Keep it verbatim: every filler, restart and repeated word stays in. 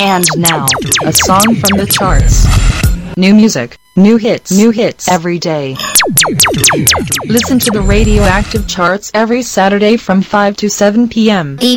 And now, a song from the charts. New music, new hits, new hits every day. Listen to the Radioactive Charts every Saturday from five to seven p m